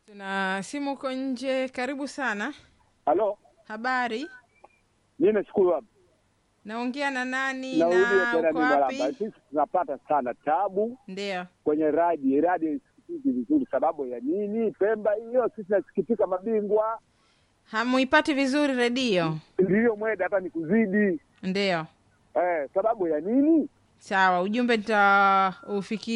Tuna simu uko nje, karibu sana. Halo, Habari? mimi nashukuru hapa. Naongea na nani Narudia na tena uko mimi Mwalamba. wapi? Sisi tunapata sana tabu Ndio. kwenye radio isikiki vizuri, sababu ya nini? Pemba hiyo sisi nasikitika mabingwa. Hamuipati vizuri redio? Ndio mweda hata ni kuzidi. Ndio. Sababu ya nini? Sawa, ujumbe nitaufikia.